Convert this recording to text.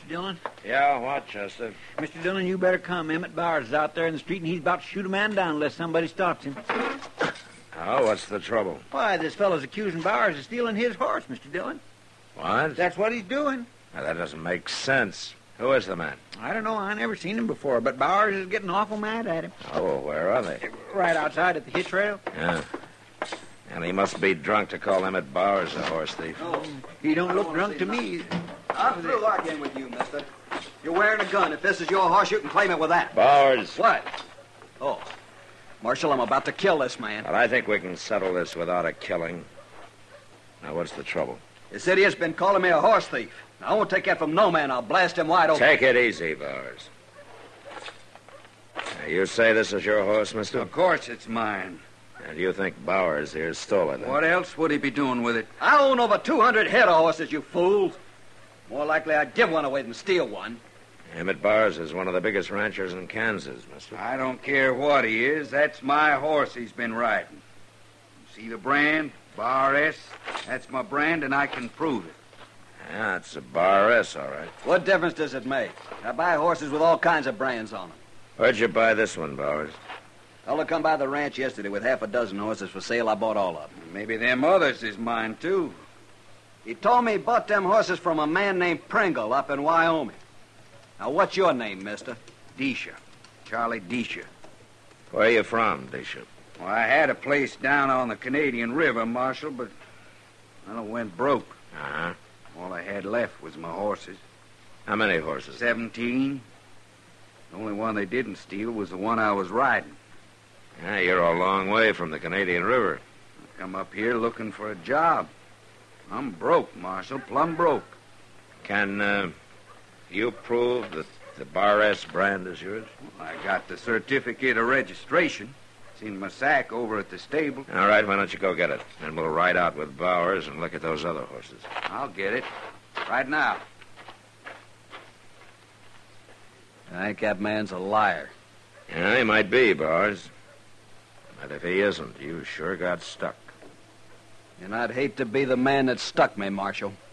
Dillon? Yeah, what, Chester? Mr. Dillon, you better come. Emmett Bowers is out there in the street, and he's about to shoot a man down unless somebody stops him. Oh, what's the trouble? Why, this fellow's accusing Bowers of stealing his horse, Mr. Dillon. What? That's what he's doing. Now, that doesn't make sense. Who is the man? I don't know. I never seen him before, but Bowers is getting awful mad at him. Oh, where are they? Right outside at the hitch rail. Yeah. And he must be drunk to call Emmett Bowers a horse thief. No, he don't look drunk to me. I'm through arguing with you, mister. You're wearing a gun. If this is your horse, you can claim it with that. Bowers. What? Oh. Marshal, I'm about to kill this man. But I think we can settle this without a killing. Now, what's the trouble? The city has been calling me a horse thief. I won't take that from no man. I'll blast him wide open. Take it easy, Bowers. Now, you say this is your horse, mister? Of course it's mine. And you think Bowers here stole it? What else would he be doing with it? I own over 200 head of horses, you fools. More likely I'd give one away than steal one. Emmett Bowers is one of the biggest ranchers in Kansas, mister. I don't care what he is. That's my horse he's been riding. See the brand? Bar S? That's my brand, and I can prove it. Yeah, it's a Bar S, all right. What difference does it make? I buy horses with all kinds of brands on them. Where'd you buy this one, Bowers? Fella come by the ranch yesterday with half a dozen horses for sale. I bought all of them. Maybe them others is mine, too. He told me he bought them horses from a man named Pringle up in Wyoming. Now, what's your name, mister? Disha. Charlie Disha. Where are you from, Bishop? Well, I had a place down on the Canadian River, Marshal, but I went broke. Uh-huh. All I had left was my horses. How many horses? 17. The only one they didn't steal was the one I was riding. Yeah, you're a long way from the Canadian River. I come up here looking for a job. I'm broke, Marshal, plumb broke. Can you prove that the Bar S brand is yours? I got the certificate of registration. It's in my sack over at the stable. All right, why don't you go get it? And we'll ride out with Bowers and look at those other horses. I'll get it. Right now. I think that man's a liar. Yeah, he might be, Bowers. But if he isn't, you sure got stuck. And I'd hate to be the man that stuck me, Marshal.